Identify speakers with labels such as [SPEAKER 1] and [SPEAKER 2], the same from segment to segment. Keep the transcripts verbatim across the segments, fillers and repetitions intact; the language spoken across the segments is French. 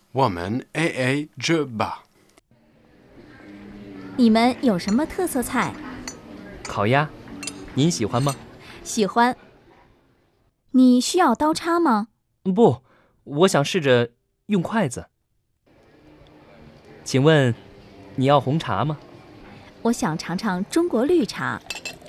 [SPEAKER 1] 我们 A A 制吧。
[SPEAKER 2] 你们有什么特色菜？
[SPEAKER 3] 烤鸭，您喜欢吗？
[SPEAKER 2] 喜欢。你需要刀叉吗？
[SPEAKER 3] 不，我想试着用筷子。请问，你要红茶吗？
[SPEAKER 2] 我想尝尝中国绿茶。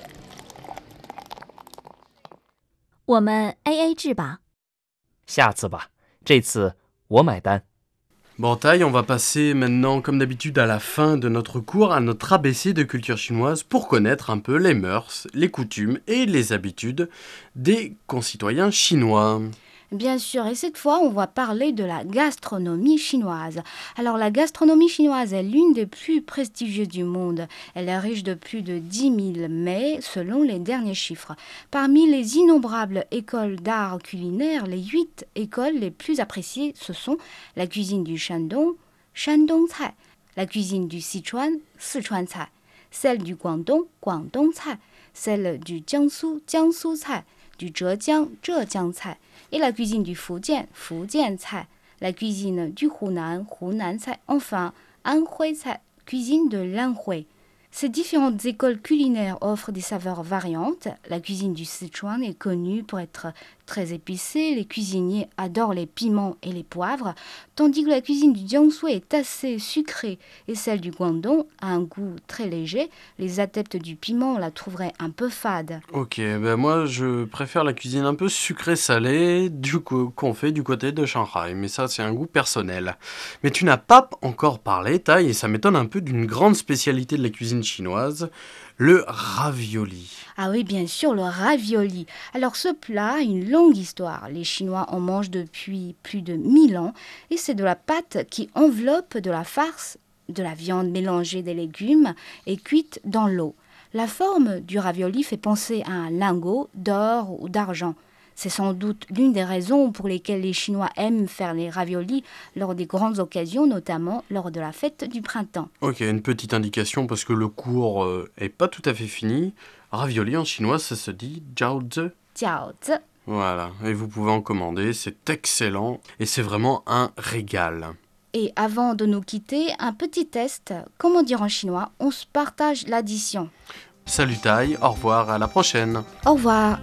[SPEAKER 2] 我们 A A 制吧。
[SPEAKER 3] 下次吧，这次我买单。
[SPEAKER 1] Bon, Taï, on va passer maintenant, comme d'habitude, à la fin de notre cours, à notre A B C de culture chinoise pour connaître un peu les mœurs, les coutumes et les habitudes des concitoyens chinois.
[SPEAKER 4] Bien sûr, et cette fois, on va parler de la gastronomie chinoise. Alors, la gastronomie chinoise est l'une des plus prestigieuses du monde. Elle est riche de plus de dix mille mets, selon les derniers chiffres. Parmi les innombrables écoles d'art culinaire, les huit écoles les plus appréciées, ce sont la cuisine du Shandong, Shandong Cai, la cuisine du Sichuan, Sichuan Cai, celle du Guangdong, Guangdong Cai, celle du Jiangsu, Jiangsu Cai, du Zhejiang, Zhejiang Cai, et la cuisine du Fujian, Fujian Cai, la cuisine du Hunan, Hunan Cai, enfin, Anhui Cai, cuisine de l'Anhui. Ces différentes écoles culinaires offrent des saveurs variantes. La cuisine du Sichuan est connue pour être très épicée. Les cuisiniers adorent les piments et les poivres, tandis que la cuisine du Jiangsu est assez sucrée et celle du Guangdong a un goût très léger. Les adeptes du piment la trouveraient un peu fade.
[SPEAKER 1] Ok, ben moi je préfère la cuisine un peu sucrée-salée du coup, qu'on fait du côté de Shanghai, mais ça c'est un goût personnel. Mais tu n'as pas encore parlé, Taï, et ça m'étonne un peu d'une grande spécialité de la cuisine chinoise, le ravioli.
[SPEAKER 4] Ah oui, bien sûr, le ravioli. Alors ce plat a une longue histoire. Les Chinois en mangent depuis plus de mille ans et c'est de la pâte qui enveloppe de la farce, de la viande mélangée des légumes et cuite dans l'eau. La forme du ravioli fait penser à un lingot d'or ou d'argent. C'est sans doute l'une des raisons pour lesquelles les Chinois aiment faire les raviolis lors des grandes occasions, notamment lors de la fête du printemps.
[SPEAKER 1] Ok, une petite indication parce que le cours euh, est pas tout à fait fini. Ravioli en chinois, ça se dit jiaozi.
[SPEAKER 4] Jiaozi.
[SPEAKER 1] Voilà, et vous pouvez en commander, c'est excellent et c'est vraiment un régal.
[SPEAKER 4] Et avant de nous quitter, un petit test. Comment dire en chinois? On se partage l'addition.
[SPEAKER 1] Salut Taï, au revoir, à la prochaine.
[SPEAKER 4] Au revoir.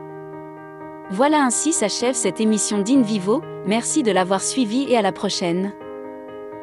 [SPEAKER 5] Voilà, ainsi s'achève cette émission d'In Vivo. Merci de l'avoir suivie et à la prochaine.